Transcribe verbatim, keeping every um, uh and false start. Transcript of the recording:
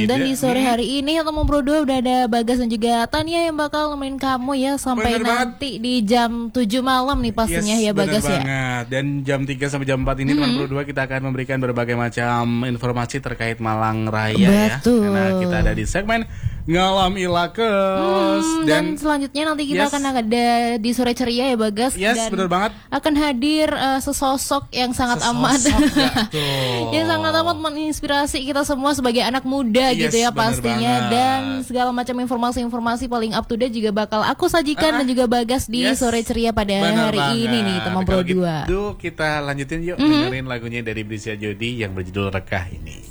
Dan di sore hari ini Teman Pro dua udah ada Bagas dan juga Tania yang bakal nemenin kamu ya sampai Bener nanti banget. Di jam tujuh malam nih pastinya yes, ya Bagas ya. Banget. Dan jam tiga sampai jam empat ini mm-hmm. Teman Pro dua kita akan memberikan berbagai macam informasi terkait Malang Raya. Betul. Ya. Karena kita ada di segmen Ngalam Ilakes hmm, dan, dan selanjutnya nanti kita yes. akan ada di Sore Ceria ya Bagas. Yes, dan benar banget. Akan hadir uh, sesosok yang sangat sesosok amat yang sangat amat menginspirasi kita semua sebagai anak muda yes, gitu ya pastinya. Dan segala macam informasi-informasi paling up to date juga bakal aku sajikan uh, dan juga Bagas di yes. Sore Ceria pada bener hari banget. Ini nih Teman Pro dua. Gitu kita lanjutin yuk mm-hmm. dengerin lagunya dari Brisia Jodi yang berjudul Rekah ini.